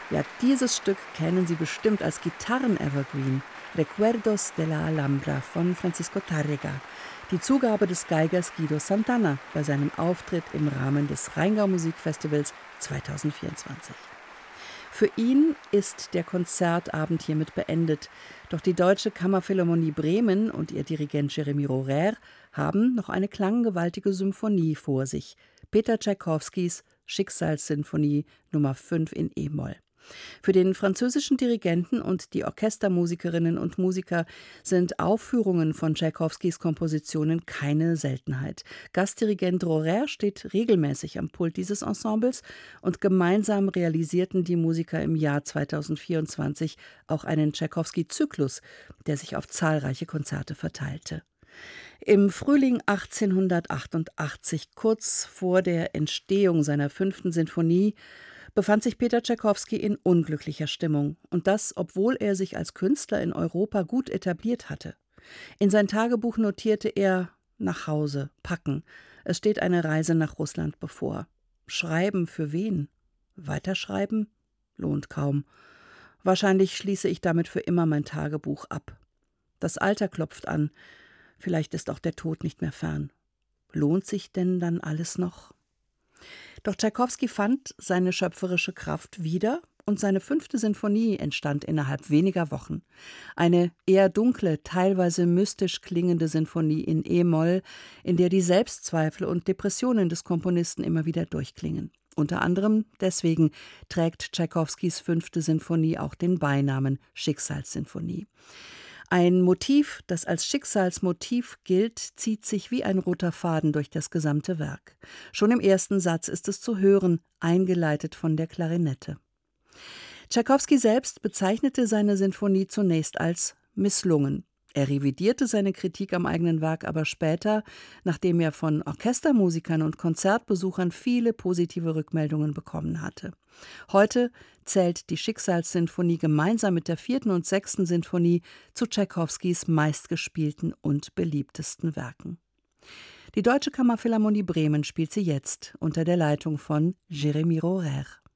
Ja, dieses Stück kennen Sie bestimmt als Gitarren-Evergreen, Recuerdos de la Alhambra von Francisco Tárrega, die Zugabe des Geigers Guido Santana bei seinem Auftritt im Rahmen des Rheingau-Musikfestivals 2024. Für ihn ist der Konzertabend hiermit beendet. Doch die Deutsche Kammerphilharmonie Bremen und ihr Dirigent Jérémie Rhorer haben noch eine klanggewaltige Symphonie vor sich. Peter Tschaikowskis Schicksalssinfonie Nummer 5 in E-Moll. Für den französischen Dirigenten und die Orchestermusikerinnen und Musiker sind Aufführungen von Tschaikowskis Kompositionen keine Seltenheit. Gastdirigent Rhorer steht regelmäßig am Pult dieses Ensembles und gemeinsam realisierten die Musiker im Jahr 2024 auch einen Tschaikowski-Zyklus, der sich auf zahlreiche Konzerte verteilte. Im Frühling 1888, kurz vor der Entstehung seiner 5. Sinfonie, befand sich Peter Tschaikowski in unglücklicher Stimmung. Und das, obwohl er sich als Künstler in Europa gut etabliert hatte. In sein Tagebuch notierte er: Nach Hause, packen. Es steht eine Reise nach Russland bevor. Schreiben für wen? Weiterschreiben? Lohnt kaum. Wahrscheinlich schließe ich damit für immer mein Tagebuch ab. Das Alter klopft an. Vielleicht ist auch der Tod nicht mehr fern. Lohnt sich denn dann alles noch? Doch Tschaikowski fand seine schöpferische Kraft wieder und seine 5. Sinfonie entstand innerhalb weniger Wochen. Eine eher dunkle, teilweise mystisch klingende Sinfonie in E-Moll, in der die Selbstzweifel und Depressionen des Komponisten immer wieder durchklingen. Unter anderem deswegen trägt Tschaikowskis 5. Sinfonie auch den Beinamen Schicksalssinfonie. Ein Motiv, das als Schicksalsmotiv gilt, zieht sich wie ein roter Faden durch das gesamte Werk. Schon im ersten Satz ist es zu hören, eingeleitet von der Klarinette. Tschaikowski selbst bezeichnete seine Sinfonie zunächst als misslungen. Er revidierte seine Kritik am eigenen Werk aber später, nachdem er von Orchestermusikern und Konzertbesuchern viele positive Rückmeldungen bekommen hatte. Heute zählt die Schicksalssinfonie gemeinsam mit der 4. und 6. Sinfonie zu Tschaikowskis meistgespielten und beliebtesten Werken. Die Deutsche Kammerphilharmonie Bremen spielt sie jetzt unter der Leitung von Jérémie Rhorer.